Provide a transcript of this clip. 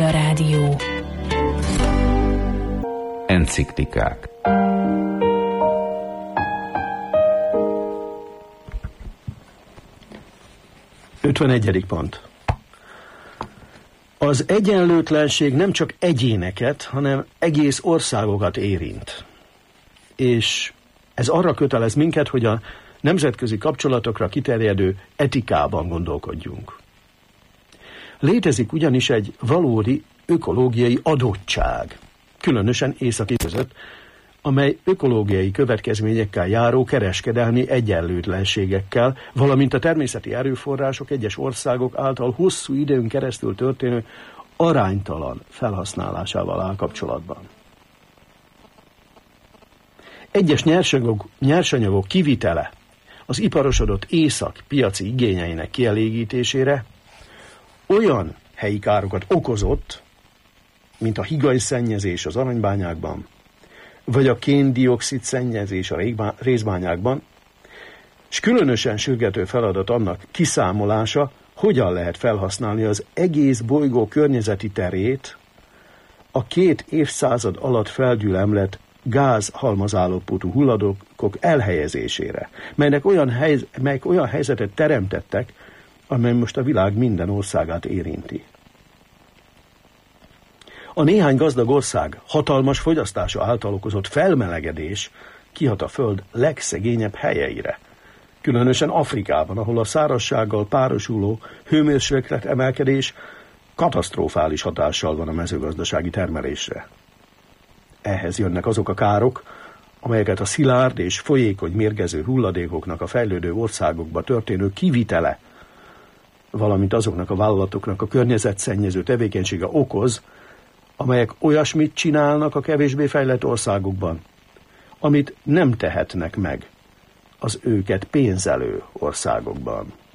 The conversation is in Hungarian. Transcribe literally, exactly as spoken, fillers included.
Magyar Rádió. Enciklikák. ötvenegyedik pont. Az egyenlőtlenség nem csak egyéneket, hanem egész országokat érint. És ez arra kötelez minket, hogy a nemzetközi kapcsolatokra kiterjedő etikában gondolkodjunk. Létezik ugyanis egy valódi ökológiai adottság, különösen északi között, amely ökológiai következményekkel járó kereskedelmi egyenlőtlenségekkel, valamint a természeti erőforrások egyes országok által hosszú időn keresztül történő aránytalan felhasználásával áll kapcsolatban. Egyes nyersanyagok, nyersanyagok kivitele az iparosodott észak piaci igényeinek kielégítésére olyan helyi károkat okozott, mint a higany-szennyezés az aranybányákban, vagy a kén-dioxid szennyezés a rézbányákban, és különösen sürgető feladat annak kiszámolása, hogyan lehet felhasználni az egész bolygó környezeti terét a két évszázad alatt felgyülemlett gázhalmazállapotú hulladékok elhelyezésére, melynek olyan, helyz, melyek olyan helyzetet teremtettek, amely most a világ minden országát érinti. A néhány gazdag ország hatalmas fogyasztása által okozott felmelegedés kihat a föld legszegényebb helyeire. Különösen Afrikában, ahol a szárazsággal párosuló hőmérséklet emelkedés katasztrofális hatással van a mezőgazdasági termelésre. Ehhez jönnek azok a károk, amelyeket a szilárd és folyékony mérgező hulladékoknak a fejlődő országokba történő kivitele, valamint azoknak a vállalatoknak a környezetszennyező tevékenysége okoz, amelyek olyasmit csinálnak a kevésbé fejlett országokban, amit nem tehetnek meg az őket pénzelő országokban.